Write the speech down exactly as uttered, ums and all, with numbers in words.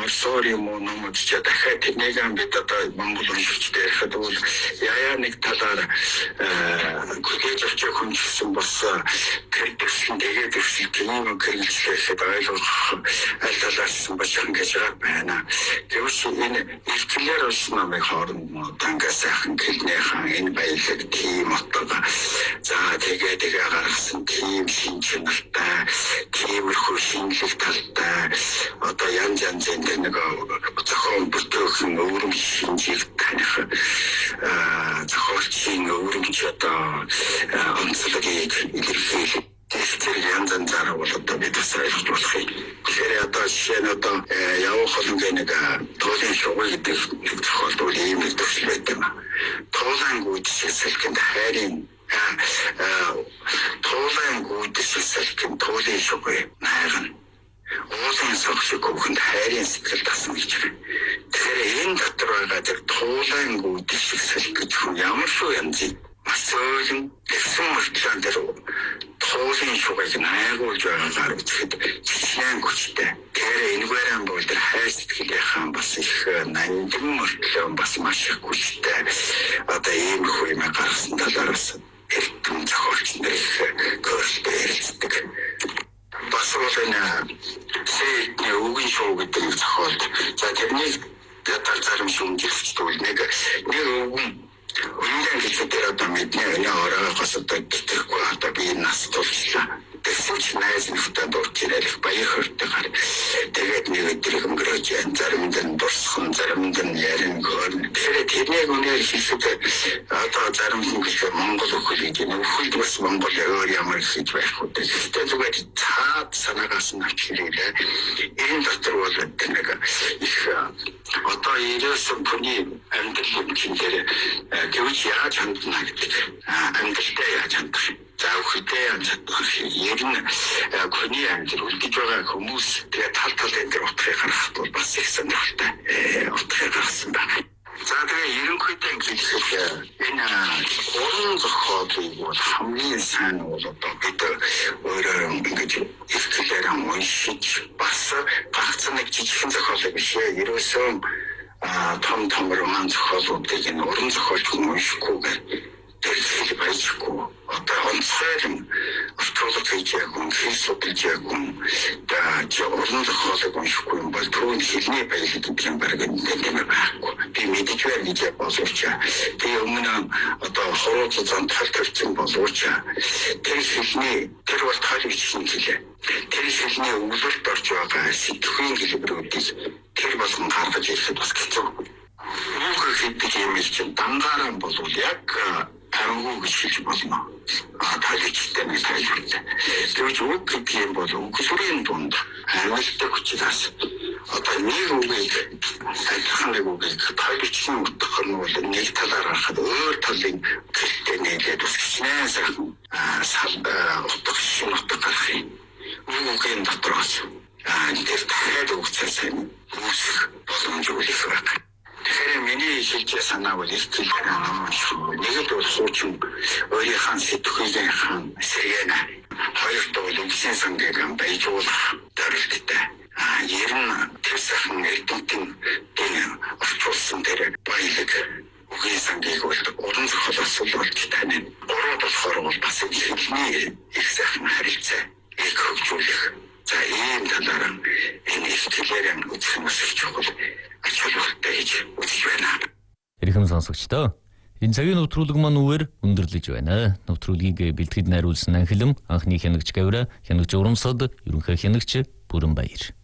орсоор юм уу номод ч дахиад тэнийг бид одоо Монгол уншигчдээ ярихад бол яа нэг талаар гүгэж авч хүн гэсэн бас тэр дэвсэн тэгээд дэвсэн тийм хэрэгжлэхэд ойлгох аль талаас бачхан гэж байна. Тэгвэл энэ ихтлэр олсон намайг хооронд танга сайхан гэлнийхэн энэ баялаг тийм утга. За тэгээд тэгээ гаргасан тийм шинжлэлтэй тиймэрхүү шинжлэх талтай одоо янз янзын нэг зохион бүтээхэн өөрөм шинжлэх таних зохиолчийн өөрөмч одоо онцлогийг илэрхийлэх тэр янз янзаар бол одоо бид бас ойлгох болох юм. Тэгэхээр одоо жишээ нь одоо явах хөлнгийн нэг туулын шугал гэдэг нэг зохиолт ийм нэг төсөл байт юм. Туулан гүйцэтгэл хайрын туулан гүйцэтгэл туулын шугал найран уулын согшиг хүүхэнд хайрын сэтгэл тасан гэж байна. Тэгэхээр энэ дотор байгаа тэр туулан гүйцэтгэл гэж хүн ямар шүү янзыг маш зөвлөн гэсэн мөртлөө дээр туулын шугыг найгуулж байгаагаар үзэхэд чичнээн хүчтэй. Тэгэхээр энэгээр бол тэр хайр сэтгэлийнхэн бас их нандин мөртлөө бас маш их хүчтэй. Одоо иймэрхүү юм гаргасан талаараас эрдэм зохиолч нар их көөртэй ярилцдаг. Бас бол энэ сэдний үгийн шоу гэдэг зохиолт. За тэрний ятар зарим шүмжилчтэй нэг нэг үгэн Үнэн хэлбэл одоо мэднэ энэ оройгоос одоо гэтэхгүй одоо би нас тулчлаа. Тэгсэн чинь найз нөхдөд дурчирэх баяр хүртэйгээр тэгээд нэг өдрийг өнгөрөөж заримд нь дурсхан заримд нь ярин гөрн. Тэгээд тэрнийг үнээр хэлэхэд одоо заримд нь гэх Монгол хөл гэж нөхөд бас Монгол өөр ямар хийж байх вэ? Тэгвэл зүгээр цаад санаагаас нь авч хэлээ. Энэ дотор бол нэг их одоо ерөөсөн хүний амьдрал хэмжээгээр гэвч яаж хандна гэдэг амьдралдаа яаж хандах юм. За өхөдөө яаж хандах юм. Ер нь хүний амьдрал үлдэж байгаа хүмүүс тэгээ тал талын дээр утгыг гаргахад бол бас их сонирхолтой утгыг гаргасан байна. За тэгээ ерөнхийдөө хэлэхэд энэ уран зохиолыг бол хамгийн сайн бол одоо бид өөрөө ингэж ихтлээр уншиж бас ганц нэг жижигхэн зохиолыг биш ерөөсөө том том роман зохиолуудыг энэ уран зохиолч хүн уншихгүйгээр тэр баяжгүй одоо онцгой юм автолог хийж явах хэл судалж явах да уран зохиолыг уншихгүй юм бол түүний хэлний баялаг гэдэг юм баг энэ байхгүй би мэдэж байна гэж боловч тэгээ өмнө одоо хорооц зам тал төрсөн боловч тэр хэлний тэр бол тал бичсэн хэлээ тэр хэлний өвлөлт орж байгаа сэтгэхийн хэлбэрүүдийг тэр болгон гаргаж ирэхэд бас хэцүү. Үг гэдэг юм чинь дангаараа болвол яг амгүй гэж хэлж болно. А таличтай нэг тайлбарлаа. Тэгвэл үг гэдэг юм бол үгсүрийн дунд амьдтай хүчээс одоо нэг үгийг сайхан нэг үгийг тайлбарчсан утга нь бол нэг талаар харахад өөр талын хэлтэй нийлээд бас хичнээн сайхан утга шин утга гарах юм. Үгийн дотроос тэр дахиад үгцээс үүсэх боломж үлэх байх. Тэгэхээр миний хэлж санаа бол их хэлээр аа шүү. Нэг л бол суучин өөрийнхөө сэтгэлийнхэн сэргэнэ. Хоёрт бол үгсийн сангийг баяжуулах зорилттой. А ер нь тэр сайхан эрдэмтэн гэн орчуулсан тэр баялаг үгийн сангийг бол уран зохиолоос болж тань. Гурав болохоор бол бас хэлний их сайхан харилцаа их хөгжүүлэх. За ийм талаараа энэ ихтлээр үзэх нь их чухал ач холбогдолтой гэж үзэж байна. Эрхэм сонсогчдоо энэ цагийн нэвтрүүлэг маань үгээр өндөрлөж байна. Нэвтрүүлгийг бэлтгэж найруулсан Анхилам, анхны хянагч Гавра, хянагч Урамсад, ерөнхий хянагч Бүрэнбаяр.